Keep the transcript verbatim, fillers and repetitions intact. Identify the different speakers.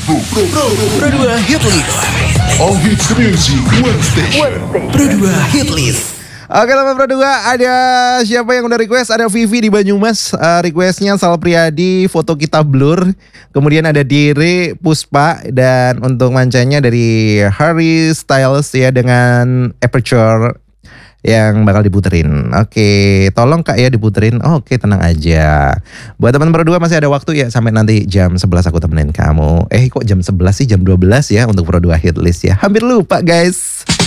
Speaker 1: Pro, Pro, Pro dua Hit List.
Speaker 2: All hits music, one station.
Speaker 1: Pro dua Hit List.
Speaker 3: Oke, lama Pro dua, ada siapa yang udah request? Ada Vivi di Banyumas, uh, requestnya Sal Priadi, foto kita blur. Kemudian ada Dire Puspa, dan untuk mancanya dari Harry Styles ya dengan Aperture yang bakal diputerin. Oke, tolong Kak ya diputerin. Oh, oke, tenang aja. Buat teman Pro dua masih ada waktu ya, sampai nanti jam sebelas aku temenin kamu. Eh kok jam sebelas sih, jam dua belas ya untuk Pro dua Hit List ya. Hampir lupa guys.